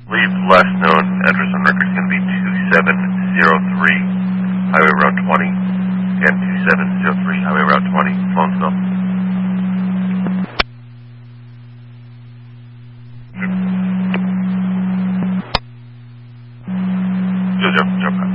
Leave last known address on record is going to be 2703 Highway Route 20 and 2703 Highway Route 20, Clonesville. Jojo, jump out.